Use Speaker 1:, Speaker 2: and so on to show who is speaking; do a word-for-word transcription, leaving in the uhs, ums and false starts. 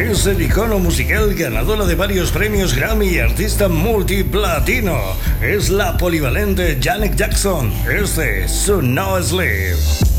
Speaker 1: Es el icono musical ganadora de varios premios Grammy y artista multiplatino. Es la polivalente Janet Jackson. Este es su No Sleep.